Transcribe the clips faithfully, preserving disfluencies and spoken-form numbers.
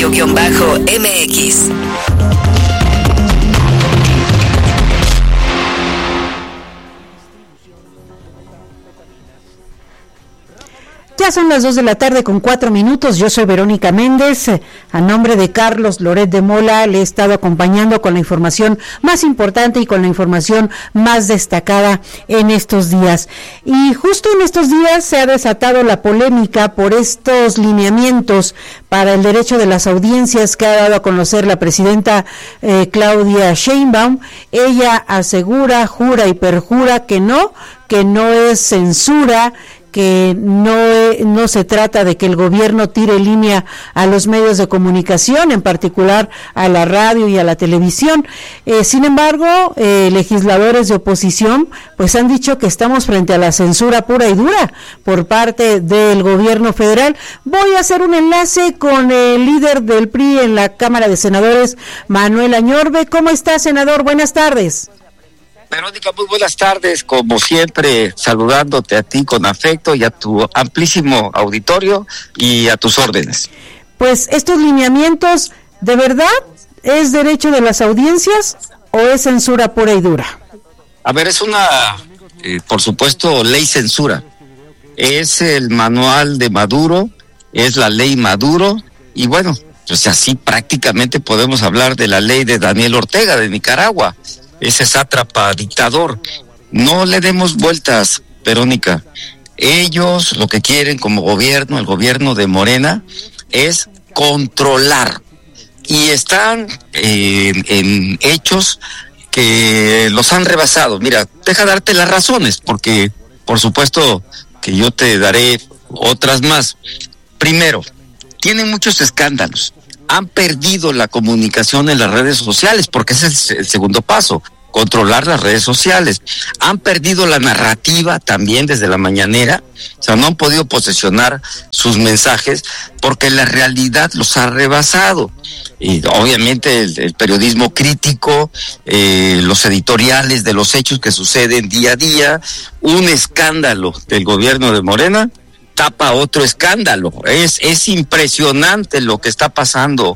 radio-M X. Ya son las dos de la tarde con cuatro minutos. Yo soy Verónica Méndez. A nombre de Carlos Loret de Mola le he estado acompañando con la información más importante y con la información más destacada en estos días. Y justo en estos días se ha desatado la polémica por estos lineamientos para el derecho de las audiencias que ha dado a conocer la presidenta eh, Claudia Sheinbaum. Ella asegura, jura y perjura que no, que no es censura, que no, no se trata de que el gobierno tire línea a los medios de comunicación, en particular a la radio y a la televisión. Eh, sin embargo, eh, legisladores de oposición pues han dicho que estamos frente a la censura pura y dura por parte del gobierno federal. Voy a hacer un enlace con el líder del P R I en la Cámara de Senadores, Manuel Añorbe. ¿Cómo está, senador? Buenas tardes. Verónica, muy buenas tardes, como siempre, saludándote a ti con afecto y a tu amplísimo auditorio y a tus órdenes. Pues estos lineamientos, ¿de verdad es derecho de las audiencias o es censura pura y dura? A ver, es una, eh, por supuesto, ley censura. Es el manual de Maduro, es la ley Maduro, y bueno, pues así prácticamente podemos hablar de la ley de Daniel Ortega de Nicaragua. Ese sátrapa dictador. No le demos vueltas, Verónica. Ellos lo que quieren como gobierno, el gobierno de Morena, es controlar. Y están eh, en hechos que los han rebasado. Mira, deja darte las razones, porque por supuesto que yo te daré otras más. Primero, tienen muchos escándalos. Han perdido la comunicación en las redes sociales, porque ese es el segundo paso, controlar las redes sociales. Han perdido la narrativa también desde la mañanera, o sea, no han podido posesionar sus mensajes porque la realidad los ha rebasado. Y obviamente el, el periodismo crítico, eh, los editoriales de los hechos que suceden día a día, un escándalo del gobierno de Morena tapa otro escándalo. Es, es impresionante lo que está pasando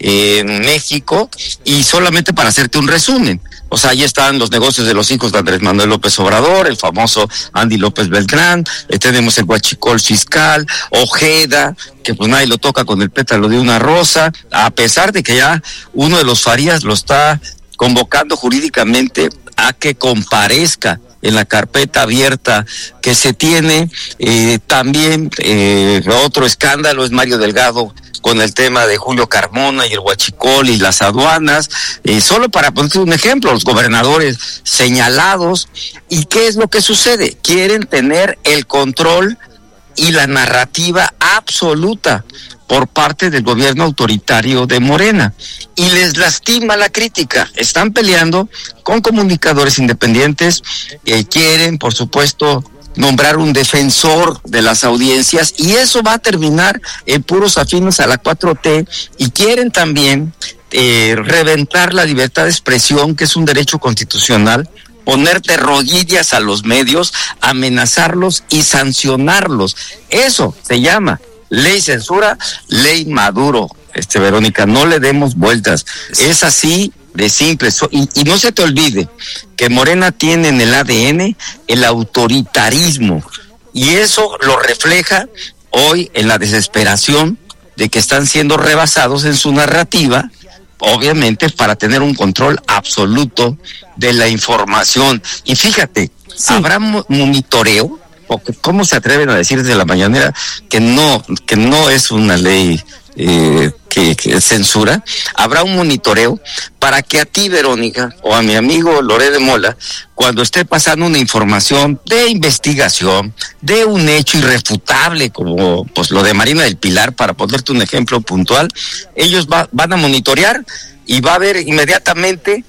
en México, y solamente para hacerte un resumen, o sea, ahí están los negocios de los hijos de Andrés Manuel López Obrador, el famoso Andy López Beltrán, eh, tenemos el huachicol fiscal, Ojeda, que pues nadie lo toca con el pétalo de una rosa, a pesar de que ya uno de los Farías lo está convocando jurídicamente a que comparezca en la carpeta abierta que se tiene. Eh, también eh, otro escándalo es Mario Delgado con el tema de Julio Carmona y el huachicol y las aduanas, eh, solo para poner un ejemplo, los gobernadores señalados. ¿Y qué es lo que sucede? Quieren tener el control y la narrativa absoluta por parte del gobierno autoritario de Morena, y les lastima la crítica. Están peleando con comunicadores independientes, que quieren, por supuesto, nombrar un defensor de las audiencias, y eso va a terminar en puros afinos a la cuatro T, y quieren también eh, reventar la libertad de expresión, que es un derecho constitucional, ponerte rodillas a los medios, amenazarlos y sancionarlos. Eso se llama ley censura, ley Maduro, este Verónica, no le demos vueltas, es así de simple. Y, y no se te olvide que Morena tiene en el A D N el autoritarismo, y eso lo refleja hoy en la desesperación de que están siendo rebasados en su narrativa, obviamente para tener un control absoluto de la información. Y fíjate, sí, habrá monitoreo, porque ¿cómo se atreven a decir desde la mañanera que no, que no es una ley eh, que, que censura? Habrá un monitoreo para que a ti, Verónica, o a mi amigo Loret de Mola, cuando esté pasando una información de investigación, de un hecho irrefutable, como pues lo de Marina del Pilar, para ponerte un ejemplo puntual, ellos va, van a monitorear y va a haber inmediatamente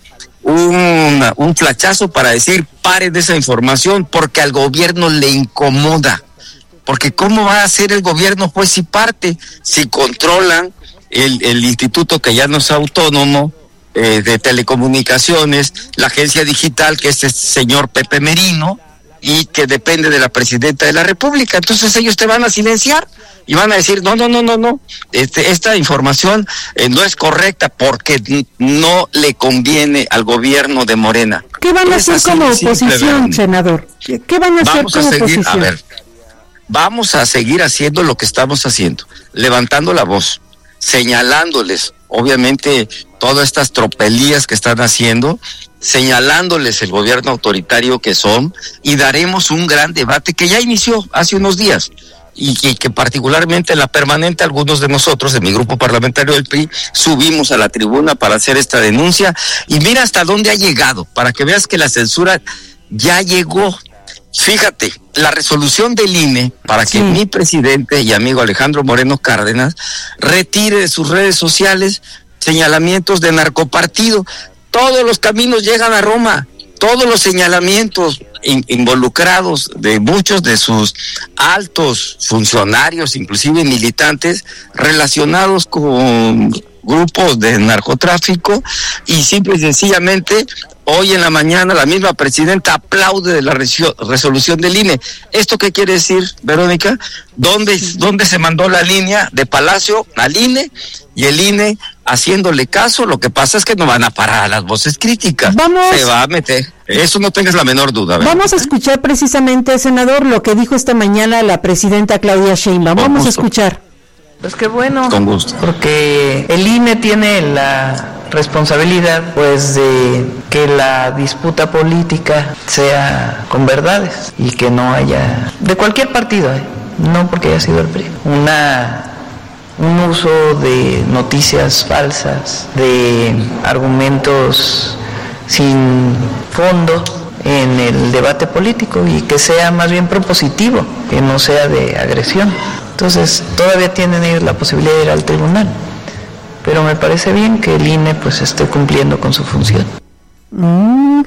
Un, un flachazo para decir paren de esa información, porque al gobierno le incomoda. Porque ¿cómo va a ser el gobierno juez y parte si controlan el, el instituto que ya no es autónomo eh, de telecomunicaciones, la agencia digital que es el señor Pepe Merino y que depende de la presidenta de la República? Entonces ellos te van a silenciar y van a decir, no, no, no, no, no, este, esta información eh, no es correcta porque no le conviene al gobierno de Morena. ¿Qué van a hacer como oposición, senador? ¿Qué van a hacer como oposición? A ver, vamos a seguir haciendo lo que estamos haciendo, levantando la voz, señalándoles, obviamente, todas estas tropelías que están haciendo, señalándoles el gobierno autoritario que son, y daremos un gran debate que ya inició hace unos días, y que, que particularmente en la permanente, algunos de nosotros, de mi grupo parlamentario del P R I, subimos a la tribuna para hacer esta denuncia, y mira hasta dónde ha llegado, para que veas que la censura ya llegó. Fíjate, la resolución del I N E para que sí. mi presidente y amigo Alejandro Moreno Cárdenas retire de sus redes sociales señalamientos de narcopartido. Todos los caminos llegan a Roma, todos los señalamientos in, involucrados de muchos de sus altos funcionarios, inclusive militantes, relacionados con grupos de narcotráfico, y simple y sencillamente hoy en la mañana la misma presidenta aplaude de la resolución del I N E. ¿Esto qué quiere decir, Verónica? ¿Dónde, dónde se mandó la línea de Palacio al I N E? Y el I N E haciéndole caso. Lo que pasa es que no van a parar a las voces críticas. Vamos, se va a meter. Eso no tengas la menor duda. ¿verdad? Vamos a escuchar precisamente, senador, lo que dijo esta mañana la presidenta Claudia Sheinbaum. Vamos a escuchar. Pues qué bueno, con gusto, porque el I N E tiene la responsabilidad, pues, de que la disputa política sea con verdades y que no haya, de cualquier partido, ¿eh? no porque haya sido el P R I, una un uso de noticias falsas, de argumentos sin fondo en el debate político, y que sea más bien propositivo, que no sea de agresión. Entonces, todavía tienen ellos la posibilidad de ir al tribunal, pero me parece bien que el I N E pues esté cumpliendo con su función. Mm.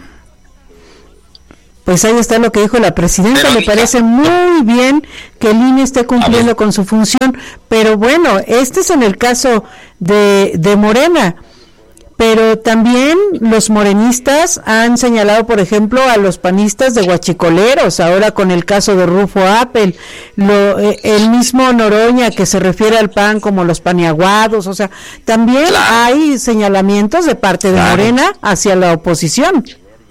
Pues ahí está lo que dijo la presidenta. Verónica, le parece muy bien que el I N E esté cumpliendo con su función, pero bueno, este es en el caso de, de Morena. Pero también los morenistas han señalado, por ejemplo, a los panistas de guachicoleros, ahora con el caso de Rufo Appel, lo, eh, el mismo Noroña que se refiere al P A N como los paniaguados, o sea, también claro. hay señalamientos de parte de claro. Morena hacia la oposición.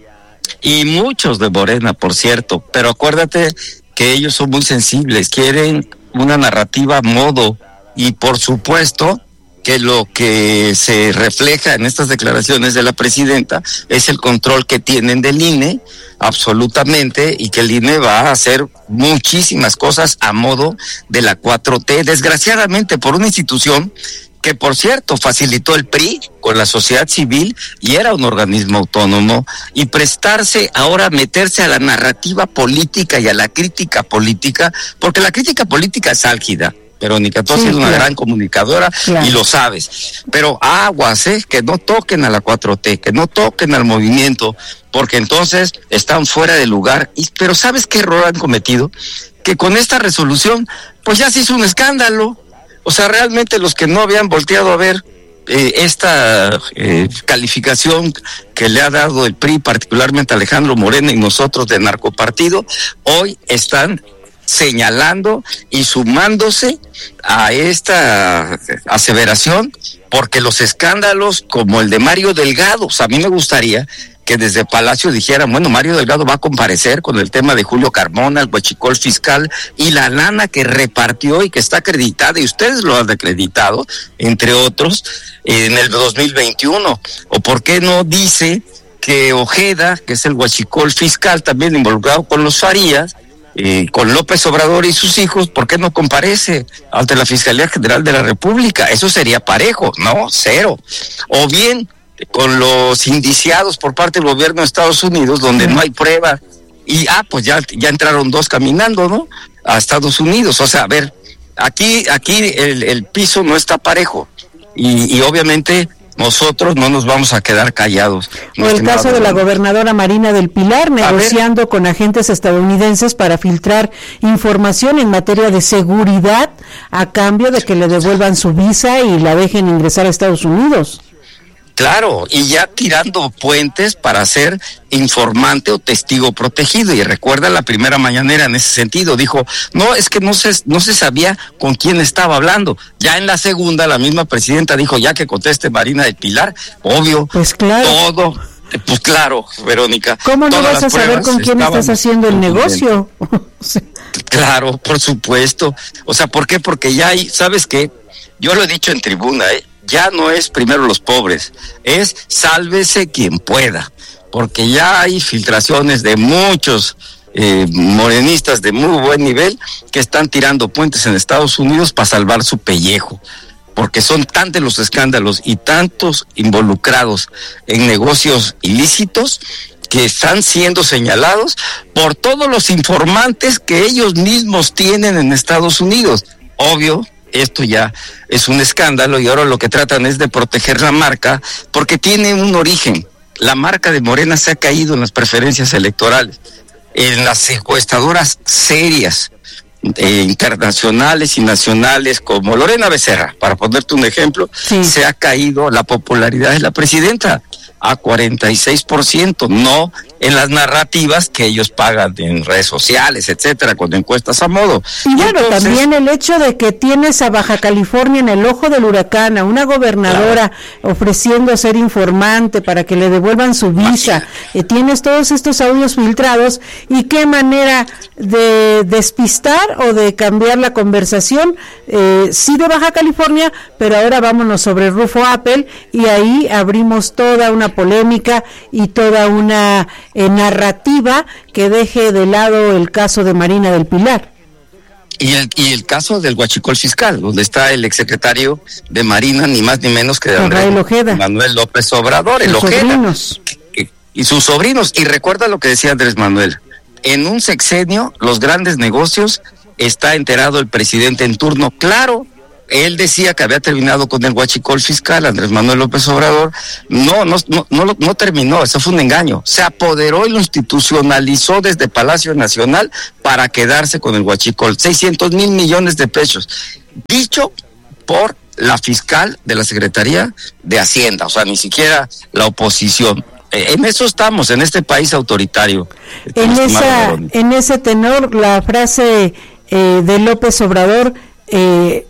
Y muchos de Morena, por cierto, pero acuérdate que ellos son muy sensibles, quieren una narrativa a modo, y por supuesto que lo que se refleja en estas declaraciones de la presidenta es el control que tienen del I N E, absolutamente, y que el I N E va a hacer muchísimas cosas a modo de la cuatro T, desgraciadamente por una institución que, por cierto, facilitó el P R I con la sociedad civil y era un organismo autónomo, y prestarse ahora a meterse a la narrativa política y a la crítica política, porque la crítica política es álgida. Verónica, tú has sido una gran comunicadora claro. y lo sabes, pero aguas, eh, que no toquen a la cuatro T, que no toquen al movimiento, porque entonces están fuera de lugar. Y, pero ¿sabes qué error han cometido? Que con esta resolución, pues ya se hizo un escándalo. O sea, realmente los que no habían volteado a ver eh, esta eh, calificación que le ha dado el P R I, particularmente Alejandro Moreno y nosotros de narcopartido, hoy están señalando y sumándose a esta aseveración, porque los escándalos como el de Mario Delgado, o sea, a mí me gustaría que desde Palacio dijeran, bueno, Mario Delgado va a comparecer con el tema de Julio Carmona, el huachicol fiscal y la lana que repartió y que está acreditada, y ustedes lo han acreditado, entre otros, en el dos mil veintiuno. O por qué no dice que Ojeda, que es el huachicol fiscal también involucrado con los Farías, Eh, con López Obrador y sus hijos, ¿por qué no comparece ante la Fiscalía General de la República? Eso sería parejo, ¿no? Cero. O bien con los indiciados por parte del gobierno de Estados Unidos, donde no hay prueba, y ah, pues ya, ya entraron dos caminando, ¿no? A Estados Unidos. O sea, a ver, aquí, aquí el, el piso no está parejo, y, y obviamente nosotros no nos vamos a quedar callados. O el caso de la gobernadora Marina del Pilar, negociando con agentes estadounidenses para filtrar información en materia de seguridad a cambio de que le devuelvan su visa y la dejen ingresar a Estados Unidos. Claro, y ya tirando puentes para ser informante o testigo protegido. Y recuerda la primera mañanera en ese sentido, dijo, no, es que no se, no se sabía con quién estaba hablando. Ya en la segunda, la misma presidenta dijo, ya que conteste Marina del Pilar, obvio, pues claro. todo, pues claro, Verónica. ¿Cómo no vas a saber con quién estás haciendo el negocio? Claro, por supuesto. O sea, ¿por qué? Porque ya hay, ¿sabes qué? Yo lo he dicho en tribuna, ¿eh? Ya no es primero los pobres, es sálvese quien pueda, porque ya hay filtraciones de muchos eh, morenistas de muy buen nivel que están tirando puentes en Estados Unidos para salvar su pellejo, porque son tantos los escándalos y tantos involucrados en negocios ilícitos que están siendo señalados por todos los informantes que ellos mismos tienen en Estados Unidos. Obvio, esto ya es un escándalo y ahora lo que tratan es de proteger la marca porque tiene un origen. La marca de Morena se ha caído en las preferencias electorales, en las encuestadoras serias, eh, internacionales y nacionales como Lorena Becerra, para ponerte un ejemplo, sí. Se ha caído la popularidad de la presidenta a cuarenta y seis por ciento, no en las narrativas que ellos pagan en redes sociales, etcétera, con encuestas a modo. Y bueno, entonces, también el hecho de que tienes a Baja California en el ojo del huracán, a una gobernadora claro. ofreciendo ser informante para que le devuelvan su visa, eh, tienes todos estos audios filtrados, y qué manera de despistar o de cambiar la conversación, eh, sí de Baja California, pero ahora vámonos sobre Rufo Apple, y ahí abrimos toda una polémica y toda una eh, narrativa que deje de lado el caso de Marina del Pilar. Y el, y el caso del huachicol fiscal, donde está el exsecretario de Marina, ni más ni menos que de Andrés Manuel López Obrador, el Ojeda, sobrinos. Y, y sus sobrinos. Y recuerda lo que decía Andrés Manuel, en un sexenio, los grandes negocios, está enterado el presidente en turno, claro. Él decía que había terminado con el huachicol fiscal, Andrés Manuel López Obrador. No, no, no, no, no terminó, eso fue un engaño. Se apoderó y lo institucionalizó desde Palacio Nacional para quedarse con el huachicol. seiscientos mil millones de pesos. Dicho por la fiscal de la Secretaría de Hacienda, o sea, ni siquiera la oposición. En eso estamos, en este país autoritario. En esa, en ese tenor, la frase eh, de López Obrador, eh,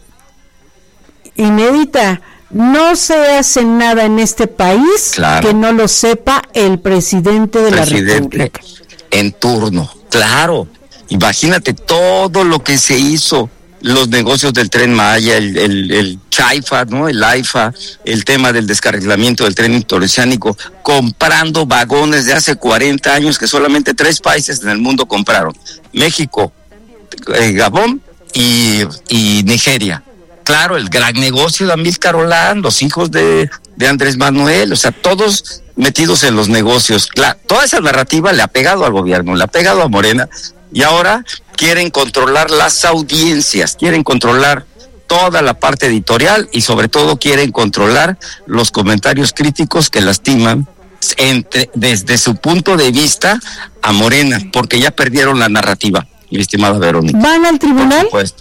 inédita, no se hace nada en este país claro. que no lo sepa el presidente de presidente la República. En turno, claro. Imagínate todo lo que se hizo, los negocios del Tren Maya, el, el, el Chaifa, ¿no? El AIFA, el tema del descarrilamiento del tren interoceánico, comprando vagones de hace cuarenta años que solamente tres países en el mundo compraron: México, eh, Gabón y, y Nigeria. Claro, el gran negocio de Amílcar Olán, los hijos de, de Andrés Manuel, o sea, todos metidos en los negocios. Claro, toda esa narrativa le ha pegado al gobierno, le ha pegado a Morena, y ahora quieren controlar las audiencias, quieren controlar toda la parte editorial y sobre todo quieren controlar los comentarios críticos que lastiman entre, desde su punto de vista a Morena, porque ya perdieron la narrativa, mi estimada Verónica. ¿Van al tribunal? Por supuesto.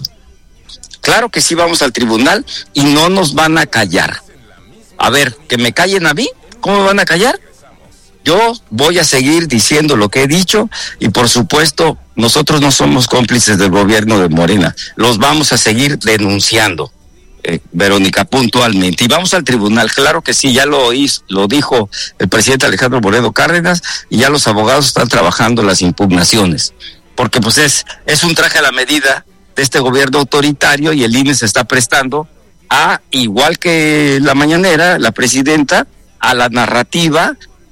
Claro que sí, vamos al tribunal y no nos van a callar. A ver, que me callen a mí, ¿cómo me van a callar? Yo voy a seguir diciendo lo que he dicho y por supuesto nosotros no somos cómplices del gobierno de Morena, los vamos a seguir denunciando, eh, Verónica, puntualmente. Y vamos al tribunal, claro que sí, ya lo oí, lo dijo el presidente Alejandro Moreno Cárdenas y ya los abogados están trabajando las impugnaciones, porque pues es, es un traje a la medida de este gobierno autoritario y el I N E se está prestando a, igual que la mañanera, la presidenta, a la narrativa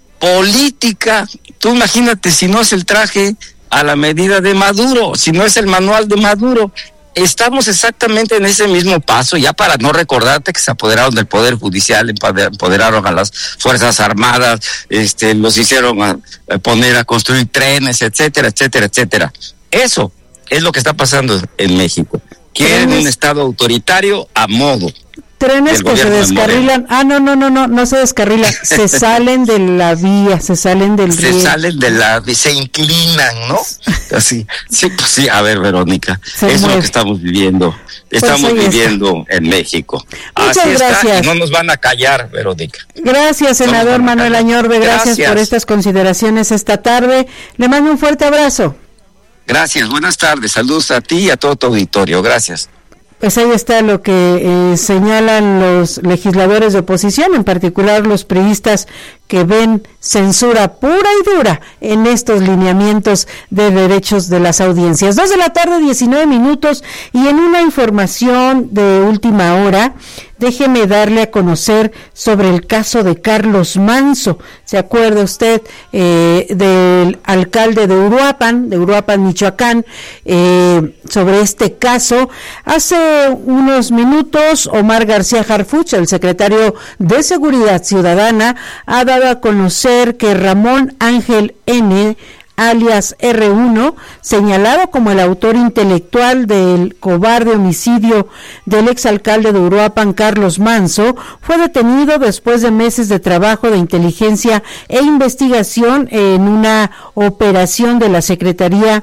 política. Tú imagínate si no es el traje a la medida de Maduro, si no es el manual de Maduro. Estamos exactamente en ese mismo paso, ya para no recordarte que se apoderaron del Poder Judicial, empoderaron a las Fuerzas Armadas, este, los hicieron a, a poner a construir trenes, etcétera, etcétera, etcétera. Eso es lo que está pasando en México. Quieren un estado autoritario a modo. trenes que se descarrilan. Ah, no, no, no, no, no se descarrilan, se salen de la vía, se salen del Se riel. salen de la se inclinan, ¿no? Así. Sí, pues sí, a ver, Verónica, se eso mueve. Es lo que estamos viviendo. Estamos pues viviendo está. en México. Muchas Así gracias. Está, y no nos van a callar, Verónica. Gracias, senador no Manuel Añorbe, gracias, gracias por estas consideraciones esta tarde. Le mando un fuerte abrazo. Gracias, buenas tardes, saludos a ti y a todo tu auditorio, gracias. Pues ahí está lo que eh, señalan los legisladores de oposición, en particular los priistas, que ven censura pura y dura en estos lineamientos de derechos de las audiencias. Dos de la tarde, diecinueve minutos, y en una información de última hora, déjeme darle a conocer sobre el caso de Carlos Manso. ¿Se acuerda usted eh, del alcalde de Uruapan, de Uruapan, Michoacán, eh, sobre este caso? Hace unos minutos, Omar García Harfuch, el secretario de Seguridad Ciudadana, ha dado a conocer que Ramón Ángel N., alias erre uno, señalado como el autor intelectual del cobarde homicidio del exalcalde de Uruapan, Carlos Manso, fue detenido después de meses de trabajo de inteligencia e investigación en una operación de la Secretaría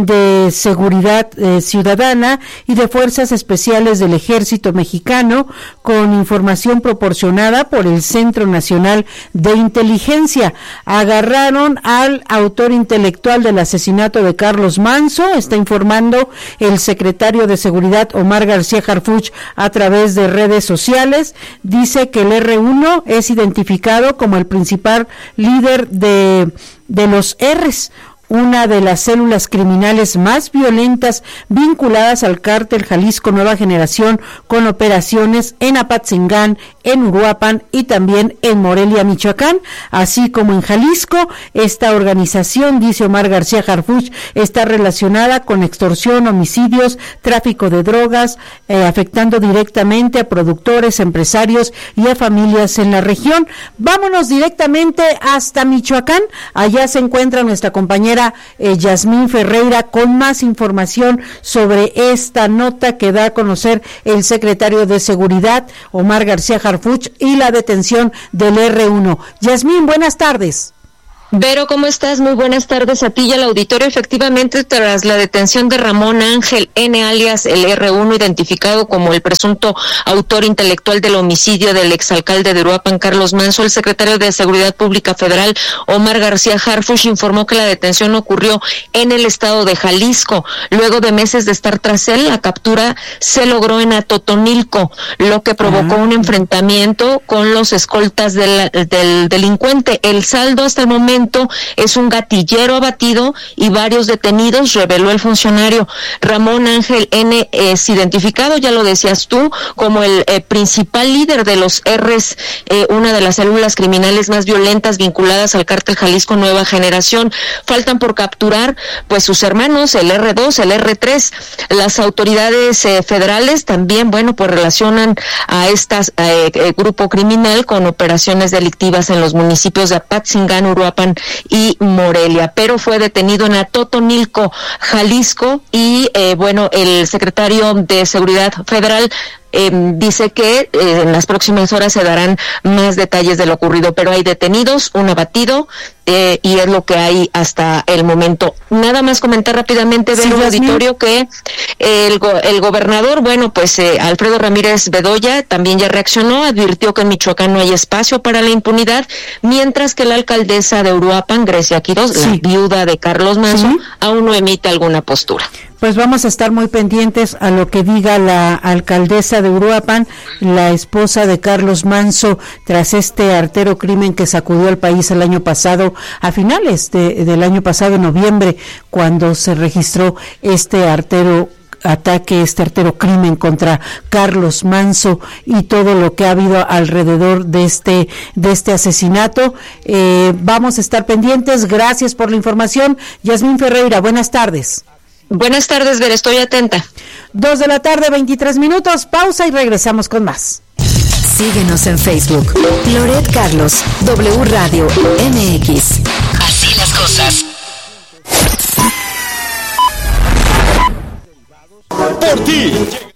de Seguridad eh, Ciudadana y de Fuerzas Especiales del Ejército Mexicano, con información proporcionada por el Centro Nacional de Inteligencia. Agarraron al autor intelectual del asesinato de Carlos Manso, está informando el secretario de Seguridad Omar García Harfuch a través de redes sociales. Dice que el erre uno es identificado como el principal líder de, de los R's, una de las células criminales más violentas vinculadas al cártel Jalisco Nueva Generación, con operaciones en Apatzingán, en Uruapan y también en Morelia, Michoacán, así como en Jalisco. Esta organización, dice Omar García Harfuch, está relacionada con extorsión, homicidios, tráfico de drogas, eh, afectando directamente a productores, empresarios y a familias en la región. Vámonos directamente hasta Michoacán. Allá se encuentra nuestra compañera Eh, Yasmín Ferreira con más información sobre esta nota que da a conocer el secretario de Seguridad, Omar García Harfuch, y la detención del erre uno. Yasmín, buenas tardes. Vero, ¿cómo estás? Muy buenas tardes a ti y al auditorio. Efectivamente, tras la detención de Ramón Ángel N., alias el erre uno, identificado como el presunto autor intelectual del homicidio del exalcalde de Uruapan, Carlos Manso, el secretario de Seguridad Pública Federal, Omar García Harfuch, informó que la detención ocurrió en el estado de Jalisco. Luego de meses de estar tras él, la captura se logró en Atotonilco, lo que provocó ah. un enfrentamiento con los escoltas del, del delincuente. El saldo hasta el momento es un gatillero abatido y varios detenidos, reveló el funcionario. Ramón Ángel N. es identificado, ya lo decías tú, como el eh, principal líder de los R's, eh, una de las células criminales más violentas vinculadas al cártel Jalisco Nueva Generación. Faltan por capturar pues sus hermanos, el erre dos, el erre tres. Las autoridades eh, federales también, bueno, pues relacionan a este eh, grupo criminal con operaciones delictivas en los municipios de Apatzingán, Uruapan y Morelia, pero fue detenido en Atotonilco, Jalisco, y eh, bueno, el secretario de Seguridad Federal Eh, dice que eh, en las próximas horas se darán más detalles de lo ocurrido, pero hay detenidos, un abatido, eh, y es lo que hay hasta el momento. Nada más comentar rápidamente, sí, del auditorio, que el, go- el gobernador, bueno, pues eh, Alfredo Ramírez Bedoya también ya reaccionó, advirtió que en Michoacán no hay espacio para la impunidad, mientras que la alcaldesa de Uruapan, Grecia Quiroz, sí. la viuda de Carlos Manso, ¿sí? aún no emite alguna postura. Pues vamos a estar muy pendientes a lo que diga la alcaldesa de Uruapan, la esposa de Carlos Manso, tras este artero crimen que sacudió al país el año pasado, a finales de, del año pasado, en noviembre, cuando se registró este artero ataque, este artero crimen contra Carlos Manso y todo lo que ha habido alrededor de este de este asesinato. Eh, vamos a estar pendientes. Gracias por la información. Yasmín Ferreira, buenas tardes. Buenas tardes, Ver, estoy atenta. Dos de la tarde, veintitrés minutos, pausa y regresamos con más. Síguenos en Facebook, Loret Carlos, W Radio M X. Así las cosas. Por ti